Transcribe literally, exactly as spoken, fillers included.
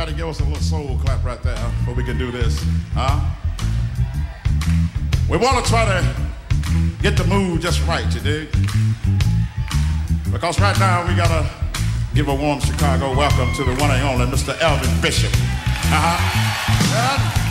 Somebody give us a little soul clap right there before we can do this, huh? We want to try to get the mood just right, you dig? Because right now we gotta give a warm Chicago welcome to the one and only Mister Elvin Bishop. Uh-huh.